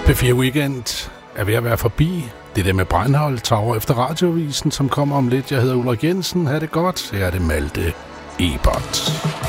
P4 Weekend er ved at være forbi. Det der med Breinholt tager efter radiovisen, som kommer om lidt. Jeg hedder Ulrik Jensen. Ha' det godt. Her er det Malte Ebert.